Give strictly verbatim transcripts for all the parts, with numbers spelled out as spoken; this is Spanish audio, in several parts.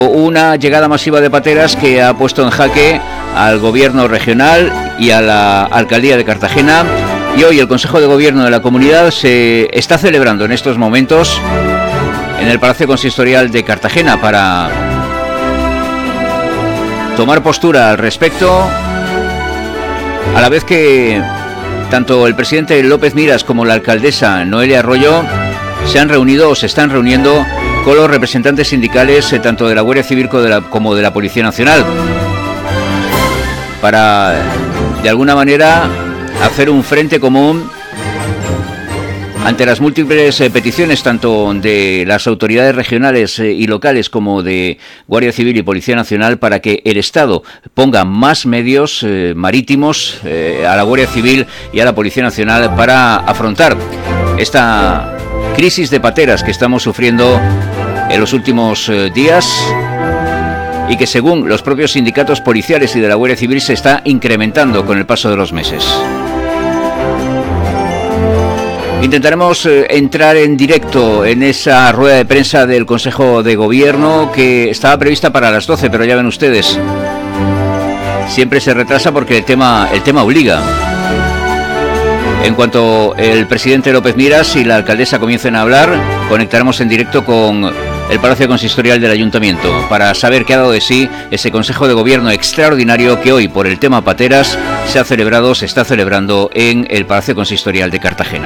Una llegada masiva de pateras que ha puesto en jaque al gobierno regional y a la alcaldía de Cartagena, y hoy el Consejo de Gobierno de la comunidad se está celebrando en estos momentos en el Palacio Consistorial de Cartagena para tomar postura al respecto, a la vez que tanto el presidente López Miras como la alcaldesa Noelia Arroyo se han reunido o se están reuniendo con los representantes sindicales eh, tanto de la Guardia Civil como de la, como de la Policía Nacional para, de alguna manera, hacer un frente común ante las múltiples eh, peticiones tanto de las autoridades regionales eh, y locales como de Guardia Civil y Policía Nacional para que el Estado ponga más medios eh, marítimos eh, a la Guardia Civil y a la Policía Nacional para afrontar esta crisis de pateras que estamos sufriendo en los últimos eh, días y que, según los propios sindicatos policiales y de la Guardia Civil, se está incrementando con el paso de los meses. Intentaremos eh, entrar en directo en esa rueda de prensa del Consejo de Gobierno que estaba prevista para las doce, pero ya ven ustedes, siempre se retrasa porque el tema, el tema obliga. En cuanto el presidente López Miras y la alcaldesa comiencen a hablar, conectaremos en directo con el Palacio Consistorial del Ayuntamiento para saber qué ha dado de sí ese Consejo de Gobierno extraordinario que hoy, por el tema pateras, se ha celebrado, se está celebrando en el Palacio Consistorial de Cartagena.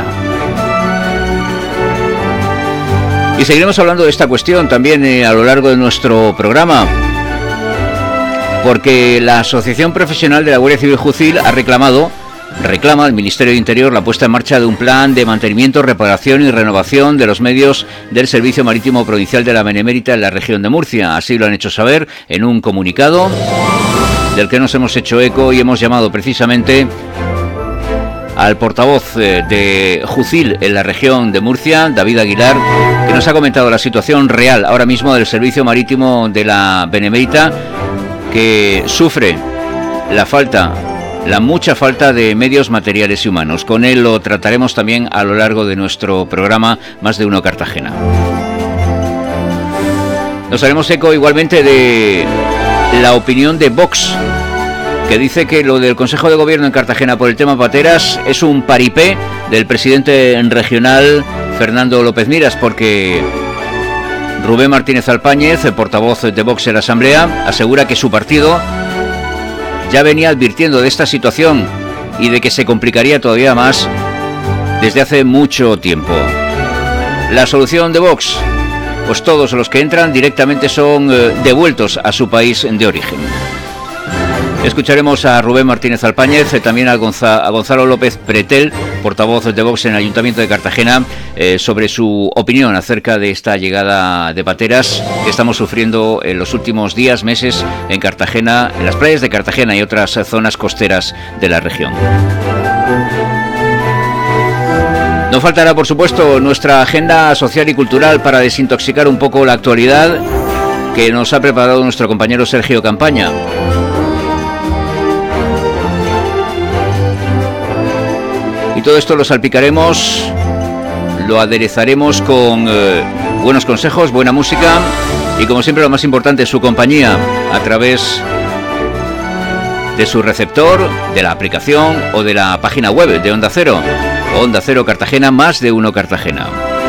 Y seguiremos hablando de esta cuestión también eh, a lo largo de nuestro programa, porque la Asociación Profesional de la Guardia Civil Jucil ha reclamado Reclama al Ministerio de Interior la puesta en marcha de un plan de mantenimiento, reparación y renovación de los medios del Servicio Marítimo Provincial de la Benemérita en la región de Murcia. Así lo han hecho saber en un comunicado del que nos hemos hecho eco y hemos llamado precisamente al portavoz de Jucil en la región de Murcia, David Aguilar, que nos ha comentado la situación real ahora mismo del Servicio Marítimo de la Benemérita, que sufre la falta la mucha falta de medios materiales y humanos. Con él lo trataremos también a lo largo de nuestro programa Más de Uno Cartagena. Nos haremos eco igualmente de la opinión de Vox, que dice que lo del Consejo de Gobierno en Cartagena por el tema pateras es un paripé del presidente regional Fernando López Miras, porque Rubén Martínez Alpáñez, el portavoz de Vox en la Asamblea, asegura que su partido ya venía advirtiendo de esta situación y de que se complicaría todavía más desde hace mucho tiempo. La solución de Vox, pues todos los que entran directamente son eh, devueltos a su país de origen. Escucharemos a Rubén Martínez Alpáñez, eh, también a, Gonza, a Gonzalo López Pretel, portavoz de Vox en el Ayuntamiento de Cartagena, eh, sobre su opinión acerca de esta llegada de pateras que estamos sufriendo en los últimos días, meses en Cartagena, en las playas de Cartagena y otras zonas costeras de la región. No faltará, por supuesto, nuestra agenda social y cultural para desintoxicar un poco la actualidad que nos ha preparado nuestro compañero Sergio Campaña. Y todo esto lo salpicaremos, lo aderezaremos con eh, buenos consejos, buena música y, como siempre, lo más importante, su compañía a través de su receptor, de la aplicación o de la página web de Onda Cero. Onda Cero Cartagena, Más de Uno Cartagena.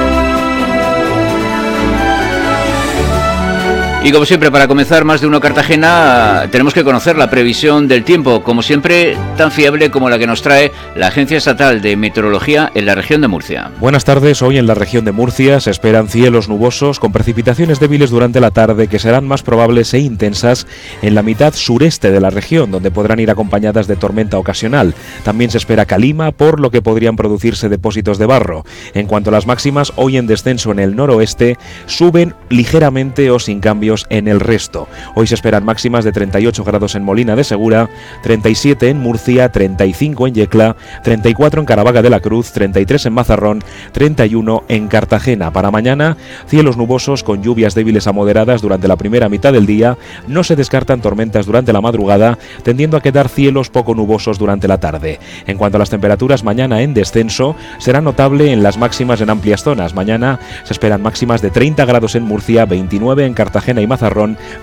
Y como siempre, para comenzar Más de Uno Cartagena, tenemos que conocer la previsión del tiempo, como siempre, tan fiable como la que nos trae la Agencia Estatal de Meteorología en la región de Murcia. Buenas tardes. Hoy en la región de Murcia se esperan cielos nubosos con precipitaciones débiles durante la tarde que serán más probables e intensas en la mitad sureste de la región, donde podrán ir acompañadas de tormenta ocasional. También se espera calima, por lo que podrían producirse depósitos de barro. En cuanto a las máximas, hoy en descenso en el noroeste, suben ligeramente o sin cambios en el resto. Hoy se esperan máximas de treinta y ocho grados en Molina de Segura, treinta y siete en Murcia, treinta y cinco en Yecla, treinta y cuatro en Caravaca de la Cruz, treinta y tres en Mazarrón, treinta y uno en Cartagena. Para mañana, cielos nubosos con lluvias débiles a moderadas durante la primera mitad del día. No se descartan tormentas durante la madrugada, tendiendo a quedar cielos poco nubosos durante la tarde. En cuanto a las temperaturas, mañana en descenso será notable en las máximas en amplias zonas. Mañana se esperan máximas de treinta grados en Murcia, veintinueve en Cartagena y Mazarrón,